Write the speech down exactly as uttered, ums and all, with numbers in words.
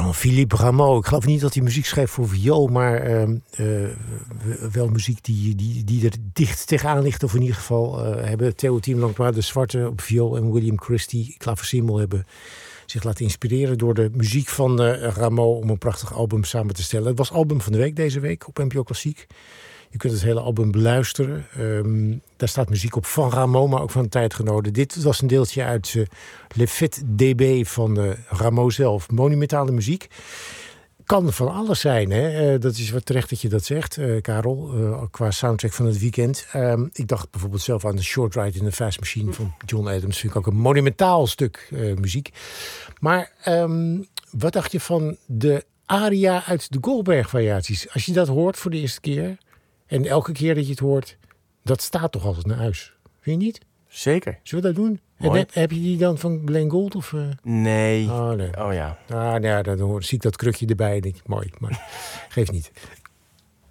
Jean-Philippe Rameau. Ik geloof niet dat hij muziek schreef voor viool, maar uh, uh, wel muziek die, die, die er dicht tegenaan ligt. Of in ieder geval uh, hebben Theo Tiemelankwa, de Zwarte op viool, en William Christie, klavecimbal, hebben zich laten inspireren door de muziek van uh, Rameau om een prachtig album samen te stellen. Het was album van de week deze week op N P O Klassiek. Je kunt het hele album beluisteren. Um, daar staat muziek op van Rameau, maar ook van tijdgenoten. Dit was een deeltje uit uh, Le Fait D B van uh, Rameau zelf. Monumentale muziek. Kan van alles zijn, hè? Uh, dat is wat terecht dat je dat zegt, uh, Karel. Uh, qua soundtrack van het weekend. Um, ik dacht bijvoorbeeld zelf aan The Short Ride in the Fast Machine van John Adams. Vind ik ook een monumentaal stuk uh, muziek. Maar um, wat dacht je van de aria uit de Goldberg-variaties? Als je dat hoort voor de eerste keer, en elke keer dat je het hoort, dat staat toch altijd naar huis. Vind je niet? Zeker. Zullen we dat doen? En heb, heb je die dan van Glenn Gould? Of, uh... Nee. Oh, nee. Oh ja. Ah, nou ja, dan hoor, zie ik dat krukje erbij. Denk ik, mooi, maar geeft niet.